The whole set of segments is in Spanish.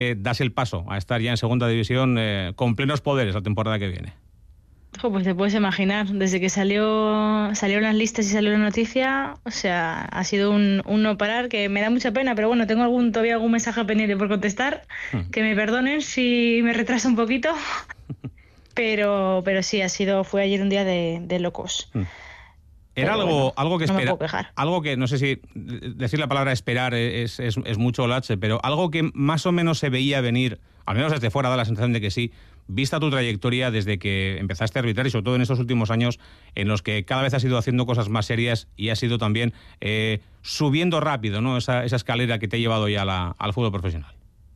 das el paso a estar ya en segunda división con plenos poderes la temporada que viene? Pues te puedes imaginar, desde que salieron las listas y salió la noticia, o sea, ha sido un no parar, que me da mucha pena, pero bueno, tengo todavía algún mensaje pendiente por contestar, que me perdonen si me retraso un poquito, pero sí, fue ayer un día de locos. Era algo que no me espera, puedo quejar. algo que, no sé si decir la palabra esperar es mucho lache, pero algo que más o menos se veía venir, al menos desde fuera da la sensación de que sí, vista tu trayectoria desde que empezaste a arbitrar y sobre todo en estos últimos años en los que cada vez has ido haciendo cosas más serias y has ido también subiendo rápido, ¿no? Esa escalera que te ha llevado ya al fútbol profesional.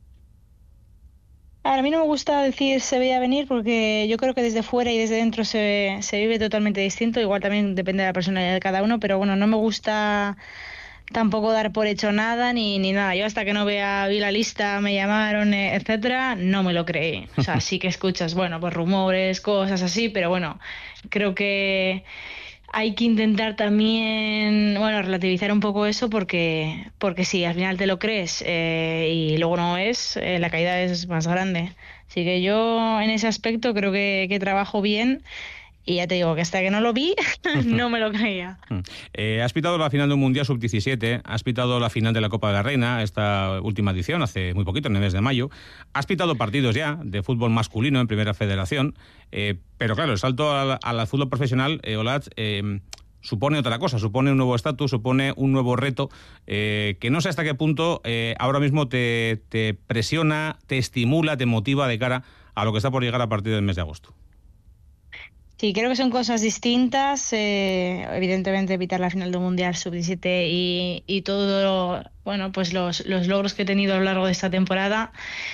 A mí no me gusta decir se veía venir porque yo creo que desde fuera y desde dentro se vive totalmente distinto. Igual también depende de la personalidad de cada uno, pero bueno, no me gusta tampoco dar por hecho nada ni nada. Yo hasta que no vi la lista, me llamaron, etcétera, no me lo creí. O sea, sí que escuchas, bueno, pues rumores, cosas así, pero bueno, creo que hay que intentar también, bueno, relativizar un poco eso porque si al final te lo crees y luego no es, la caída es más grande. Así que yo en ese aspecto creo que trabajo bien y ya te digo que hasta que no lo vi no me lo creía. Has pitado la final de un Mundial Sub-17, has pitado la final de la Copa de la Reina, esta última edición, hace muy poquito, en el mes de mayo. Has pitado partidos ya de fútbol masculino en Primera Federación, pero claro, el salto al fútbol profesional, Olatz, supone otra cosa, supone un nuevo estatus, supone un nuevo reto, que no sé hasta qué punto ahora mismo te presiona, te estimula, te motiva de cara a lo que está por llegar a partir del mes de agosto. Sí, creo que son cosas distintas. Evidentemente, evitar la final del Mundial Sub-17 y todo, bueno, pues los logros que he tenido a lo largo de esta temporada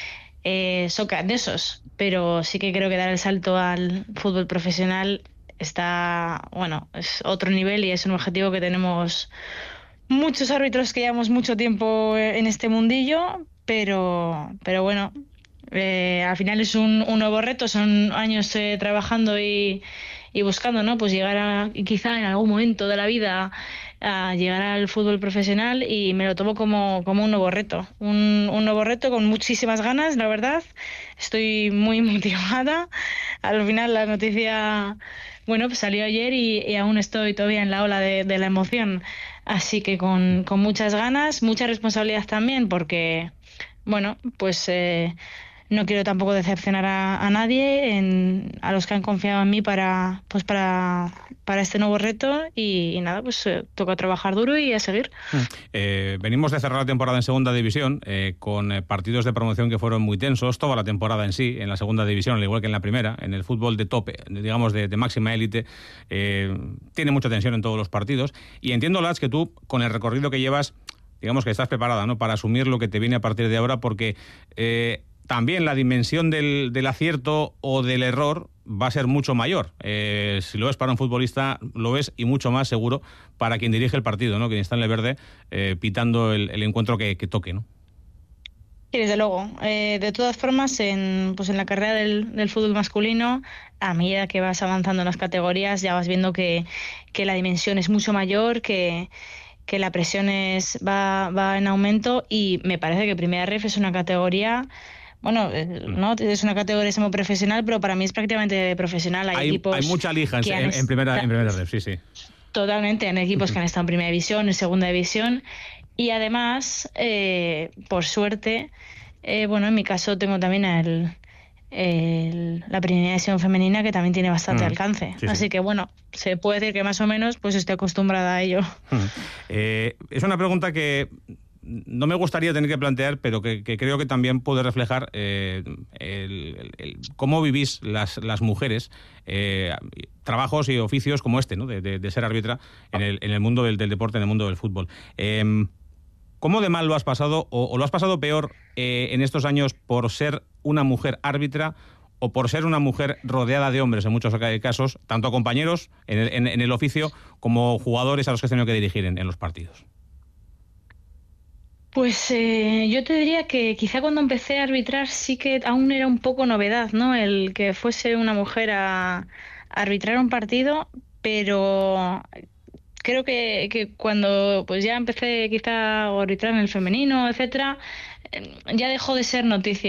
son grandiosos, pero sí que creo que dar el salto al fútbol profesional está, bueno, es otro nivel y es un objetivo que tenemos muchos árbitros que llevamos mucho tiempo en este mundillo, pero bueno. Al final es un nuevo reto, son años trabajando y buscando, ¿no? Pues llegar quizá en algún momento de la vida a llegar al fútbol profesional y me lo tomo como un nuevo reto. Un nuevo reto con muchísimas ganas, la verdad. Estoy muy motivada. Al final la noticia, bueno, pues salió ayer y aún estoy todavía en la ola de la emoción. Así que con muchas ganas, mucha responsabilidad también porque, bueno, pues no quiero tampoco decepcionar a nadie, a los que han confiado en mí para este nuevo reto y nada, pues toca trabajar duro y a seguir. Venimos de cerrar la temporada en segunda división con partidos de promoción que fueron muy tensos, toda la temporada en sí, en la segunda división, al igual que en la primera, en el fútbol de tope, digamos de máxima élite, tiene mucha tensión en todos los partidos y entiendo, Lats, que tú, con el recorrido que llevas, digamos que estás preparada, ¿no?, para asumir lo que te viene a partir de ahora, porque también la dimensión del acierto o del error va a ser mucho mayor. Si lo es para un futbolista, lo es y mucho más seguro para quien dirige el partido, ¿no?, quien está en el verde pitando el encuentro que toque, ¿no? Sí, desde luego. De todas formas, en la carrera del fútbol masculino, a medida que vas avanzando en las categorías, ya vas viendo que la dimensión es mucho mayor, que la presión va en aumento y me parece que Primera Ref es una categoría... Bueno, no es una categoría semiprofesional, pero para mí es prácticamente profesional. Hay mucha lija en primera ref, sí. Totalmente, hay equipos que han estado en primera división, en segunda división y además, por suerte, bueno, en mi caso tengo también la primera división femenina que también tiene bastante alcance. Sí. Así que bueno, se puede decir que más o menos pues estoy acostumbrada a ello. Es una pregunta que no me gustaría tener que plantear, pero que creo que también puede reflejar cómo vivís las mujeres trabajos y oficios como este, ¿no?, de ser árbitra en el mundo del deporte, en el mundo del fútbol. ¿Cómo de mal lo has pasado o lo has pasado peor en estos años por ser una mujer árbitra o por ser una mujer rodeada de hombres en muchos casos, tanto compañeros en el oficio como jugadores a los que has tenido que dirigir en los partidos? Pues yo te diría que quizá cuando empecé a arbitrar sí que aún era un poco novedad, ¿no?, el que fuese una mujer a arbitrar un partido, pero creo que cuando pues ya empecé quizá a arbitrar en el femenino, etcétera, ya dejó de ser noticia.